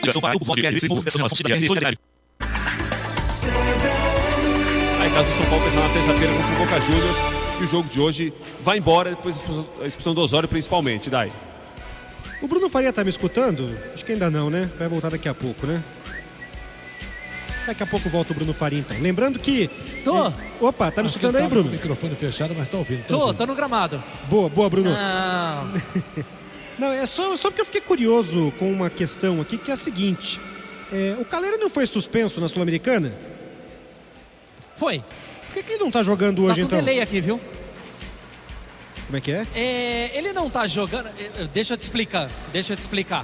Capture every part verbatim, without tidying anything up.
Aí, caso do São Paulo pensar na terça-feira contra o Boca Juniors, e o jogo de hoje vai embora, depois a expulsão do Osório principalmente, daí. O Bruno Faria tá me escutando? Acho que ainda não, né? Vai voltar daqui a pouco, né? Daqui a pouco volta o Bruno Faria, então. Lembrando que... Tô. É... Opa, tá me Acho escutando que aí, tá Bruno? com o microfone fechado, mas tá ouvindo. Tá Tô, ouvindo. tô no gramado. Boa, boa, Bruno. Não. Não, é só, só porque eu fiquei curioso com uma questão aqui, que é a seguinte. É, o Calera não foi suspenso na Sul-Americana? Foi. Por que, que ele não tá jogando hoje, tá com então? delay aqui, viu? Como é que é? É, ele não tá jogando... Deixa eu te explicar, deixa eu te explicar.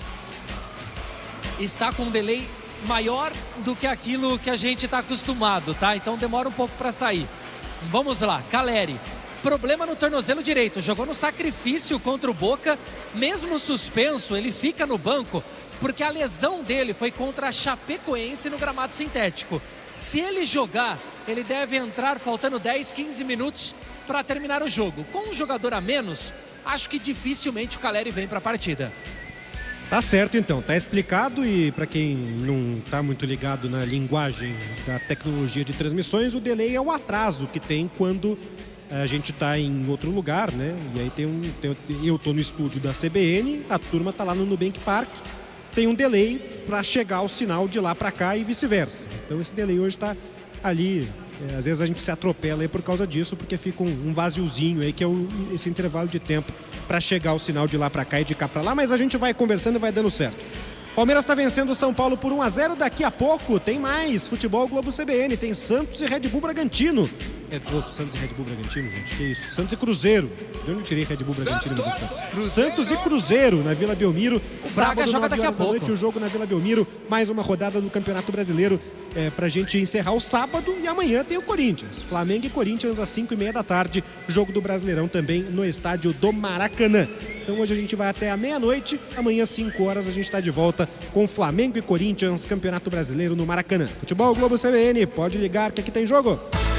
Está com um delay maior do que aquilo que a gente está acostumado, tá? Então demora um pouco para sair. Vamos lá, Caleri. Problema no tornozelo direito, jogou no sacrifício contra o Boca, mesmo suspenso, ele fica no banco, porque a lesão dele foi contra a Chapecoense no gramado sintético. Se ele jogar, ele deve entrar faltando dez, quinze minutos para terminar o jogo. Com um jogador a menos, acho que dificilmente o Caleri vem para a partida. Tá certo, então. Tá explicado, e para quem não tá muito ligado na linguagem da tecnologia de transmissões, o delay é o atraso que tem quando a gente tá em outro lugar, né? E aí tem um... Tem, eu tô no estúdio da C B N, a turma tá lá no Nubank Park, tem um delay para chegar o sinal de lá para cá e vice-versa. Então esse delay hoje tá ali... É, às vezes a gente se atropela aí por causa disso, porque fica um, um vaziozinho aí, que é o, esse intervalo de tempo para chegar o sinal de lá para cá e de cá para lá, mas a gente vai conversando e vai dando certo. Palmeiras está vencendo o São Paulo por um a zero, daqui a pouco tem mais Futebol Globo C B N, tem Santos e Red Bull Bragantino. É, oh, Santos e Red Bull Bragantino, gente, que isso? Santos e Cruzeiro. De onde eu tirei Red Bull Bragantino? Santos, Santos e Cruzeiro na Vila Belmiro. Braga joga daqui a pouco. Noite, o jogo na Vila Belmiro, mais uma rodada do Campeonato Brasileiro é, pra gente encerrar o sábado, e amanhã tem o Corinthians. Flamengo e Corinthians às cinco e meia da tarde, jogo do Brasileirão também no estádio do Maracanã. Então hoje a gente vai até a meia-noite, amanhã às cinco horas a gente está de volta com Flamengo e Corinthians, Campeonato Brasileiro no Maracanã. Futebol Globo C B N, pode ligar que aqui tem jogo.